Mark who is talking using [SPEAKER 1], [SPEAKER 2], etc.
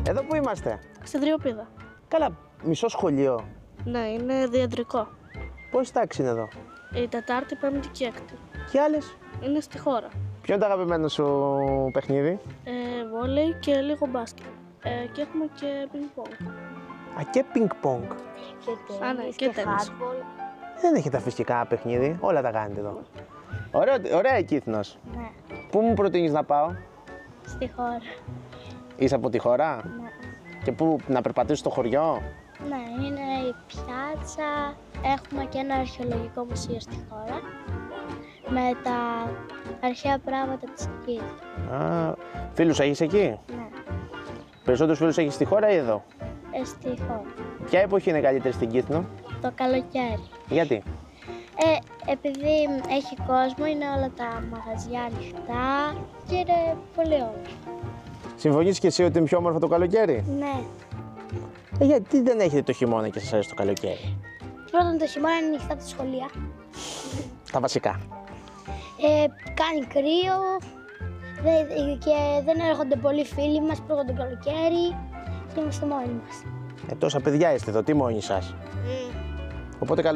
[SPEAKER 1] Εδώ που είμαστε?
[SPEAKER 2] Στην Τριοπίδα.
[SPEAKER 1] Καλά, μισό σχολείο.
[SPEAKER 2] Ναι, είναι διατρικό.
[SPEAKER 1] Πόση τάξη είναι εδώ?
[SPEAKER 2] Η Τετάρτη, Πέμπτη και Έκτη.
[SPEAKER 1] Και άλλες?
[SPEAKER 2] Είναι στη χώρα.
[SPEAKER 1] Ποιο είναι το αγαπημένο σου παιχνίδι?
[SPEAKER 2] Βόλεϊ και λίγο μπάσκετ. Και έχουμε και πινκ-πονγκ.
[SPEAKER 1] Α, και πινκ-πονγκ.
[SPEAKER 2] Και τένις.
[SPEAKER 1] Δεν έχετε αφήσει και κανένα παιχνίδι, όλα τα κάνετε εδώ. Ωραία η Κύθνος.
[SPEAKER 3] Ναι,
[SPEAKER 1] Πού μου προτείνεις να πάω?
[SPEAKER 3] στη χώρα.
[SPEAKER 1] Είσαι από τη χώρα?
[SPEAKER 3] Ναι.
[SPEAKER 1] Και πού, να περπατήσεις στο χωριό?
[SPEAKER 3] Ναι, είναι η πιάτσα. Έχουμε και ένα αρχαιολογικό μουσείο στη χώρα με τα αρχαία πράγματα της Κύπρου.
[SPEAKER 1] Α, φίλους έχεις εκεί?
[SPEAKER 3] Ναι,
[SPEAKER 1] Περισσότερους φίλους έχεις στη χώρα ή εδώ?
[SPEAKER 3] στη χώρα.
[SPEAKER 1] Ποια εποχή είναι καλύτερη στην Κύθνο?
[SPEAKER 3] Το καλοκαίρι.
[SPEAKER 1] Γιατί?
[SPEAKER 3] Επειδή έχει κόσμο, είναι όλα τα μαγαζιά ανοιχτά και είναι πολύ όμορφο.
[SPEAKER 1] Συμφωνείς και εσύ ότι είναι πιο όμορφο το καλοκαίρι?
[SPEAKER 3] Ναι.
[SPEAKER 1] Γιατί δεν έχετε το χειμώνα και σας αρέσει το καλοκαίρι?
[SPEAKER 3] Πρώτον, το χειμώνα είναι ανοιχτά τα σχολεία.
[SPEAKER 1] Τα βασικά.
[SPEAKER 3] Κάνει κρύο και δεν έρχονται πολλοί φίλοι μας πρώτον το καλοκαίρι και είμαστε μόνοι μας.
[SPEAKER 1] Τόσα παιδιά είστε εδώ, τι μόνοι σας? Οπότε